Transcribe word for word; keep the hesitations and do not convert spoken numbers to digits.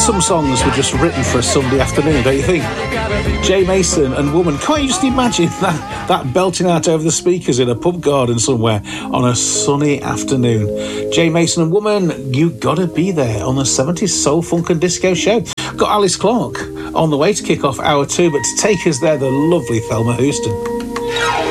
some songs were just written for a Sunday afternoon, don't you think? Jay Mason and Woman. Can't you just imagine that, that belting out over the speakers in a pub garden somewhere on a sunny afternoon? Jay Mason and Woman, you gotta be there on the seventies Soul, Funk and Disco show. Got Alice Clark on the way to kick off hour two, but to take us there, the lovely Thelma Houston.